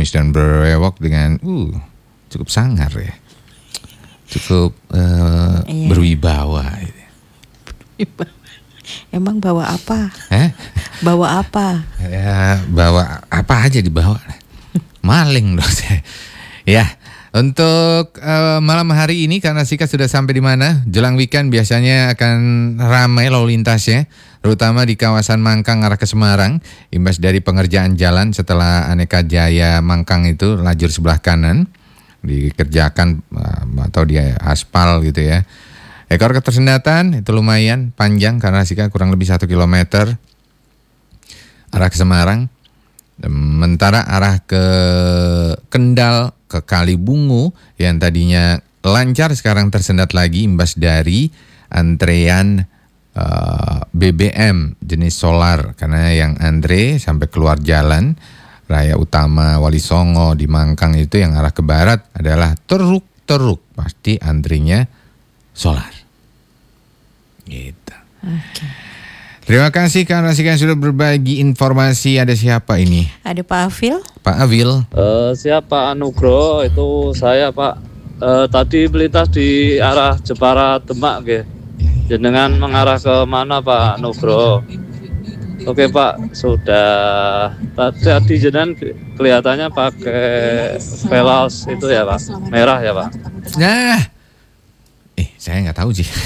kumis dan berewok dengan cukup sangar ya. Cukup berwibawa. Emang bawa apa? Bawa apa? Ya, bawa apa aja dibawa. Maling dong saya. Ya, untuk malam hari ini karena Sika sudah sampai di mana? Jelang weekend biasanya akan ramai lalu lintas ya, terutama di kawasan Mangkang arah ke Semarang, imbas dari pengerjaan jalan setelah Aneka Jaya Mangkang itu lajur sebelah kanan dikerjakan atau di aspal gitu ya. Ekor ketersendatan itu lumayan panjang karena Sika kurang lebih 1 kilometer arah ke Semarang. Sementara arah ke Kendal ke Kalibungu yang tadinya lancar sekarang tersendat lagi imbas dari antrean BBM jenis solar karena yang antre sampai keluar jalan Raya Utama Wali Songo di Mangkang itu yang arah ke barat adalah teruk pasti antrinya solar gitu. Okay. Terima kasih karena sudah berbagi informasi. Ada siapa ini? Ada Pak Afil. Pak Afil. Siapa Anugroho itu saya Pak. Tadi melintas di arah Jepara Demak ke. Jenengan mengarah ke mana Pak Anugroho? Oke Pak, sudah. Tadi jenengan kelihatannya pakai velos itu ya Pak, merah ya Pak. Nah, saya nggak tahu sih.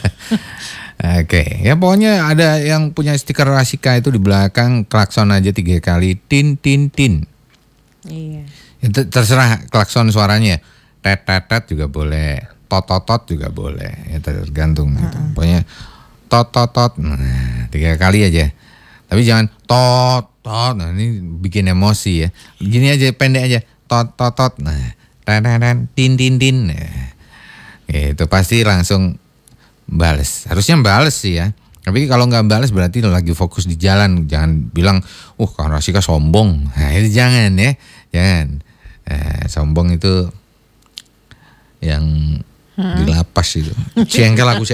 Oke, ya pokoknya ada yang punya stiker Rasika itu di belakang klakson aja 3 kali tin tin tin. Iya. Itu terserah klakson suaranya. Tet tet tet juga boleh, tot tot tot juga boleh. Ya tergantung gitu. Pokoknya tot tot tot. Nah, 3 kali aja. Tapi jangan tot tot. Nah, ini bikin emosi ya. Gini aja pendek aja. Tot tot tot. Nah, tin tin tin. Nah, itu pasti langsung bales. Harusnya bales sih ya. Tapi kalau nggak bales berarti lagi fokus di jalan. Jangan bilang, Kang Rasika sombong. Nah itu jangan ya. Jangan. Sombong itu yang di lapas itu. Cengkel aku sih.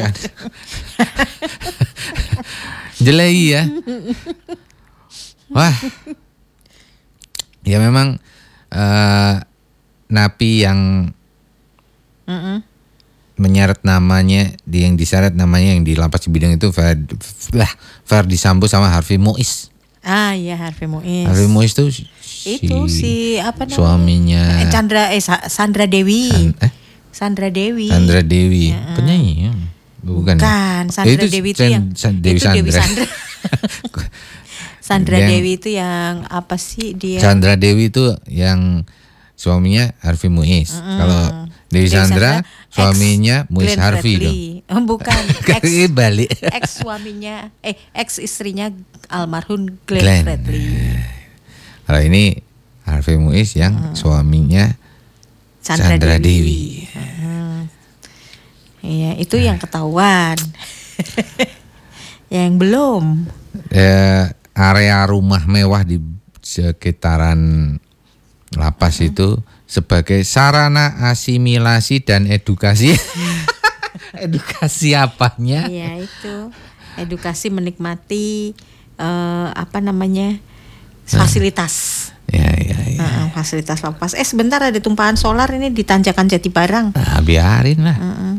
Jelai ya. Wah. Ya memang napi yang menyeret namanya, yang diseret namanya yang di lapas Cibidang itu Ferdi Sambo sama Harvey Muiz. Ah iya, Harvey Muiz. Harvey Muiz itu si apa namanya? Suaminya Sandra Dewi. Sandra Dewi. Sandra Dewi. Penyanyi. Bukan. Sandra Dewi itu yang Dewi Sandra. Sandra Dewi itu yang apa sih dia? Sandra Dewi itu yang suaminya Harvey Muiz. Kalau Dewi Sandra suaminya Muiz Harvey dong. Bukan. Balik. Ex suaminya, ex istrinya almarhum Glenn Fredly. Kalau ini Harvey Muiz yang suaminya Sandra Dewi. Iya, itu yang ketahuan. Yang belum. Area rumah mewah di sekitaran lapas itu sebagai sarana asimilasi dan edukasi. Edukasi apanya? Iya itu. Edukasi menikmati fasilitas. Ya. Fasilitas lapas. Sebentar ada tumpahan solar ini di Tanjakan Jatibarang. Biarin lah.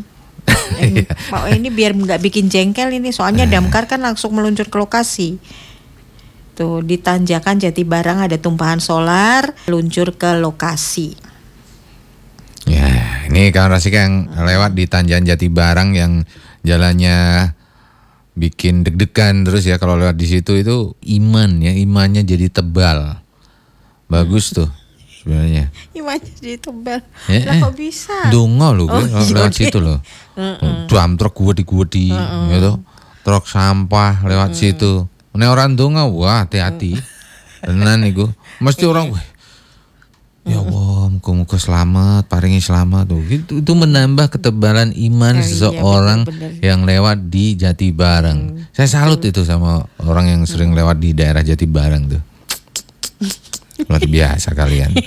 Ini biar nggak bikin jengkel ini. Soalnya damkar kan langsung meluncur ke lokasi. Tuh di Tanjakan Jatibarang ada tumpahan solar, luncur ke lokasi. Ya, ini kawan Rasika yang lewat di Tanjakan Jatibarang yang jalannya bikin deg-degan terus ya kalau lewat di situ itu imannya jadi tebal. Bagus tuh sebenarnya. Imannya jadi tebal. Lah kok bisa? Dungo loh lewat situ loh. Drum truk gede gitu. Truk sampah lewat situ. Nek orang donga, wah hati-hati. Tenan iku. Mesti orang ya Allah, muka-muka selamat, paringi selamat tuh. Itu menambah ketebalan iman seseorang yang lewat di Jatibarang. Saya salut itu sama orang yang sering lewat di daerah Jatibarang tuh. Luar biasa kalian.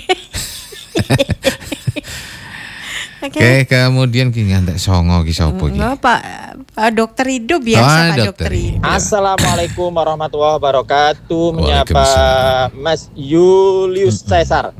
Oke, kemudian ki ngantek songo ki sapa ki? Pak Dokter Ido biasa Pak Dokter Ido. Assalamualaikum warahmatullahi wabarakatuh. Menyapa Mas Julius Caesar.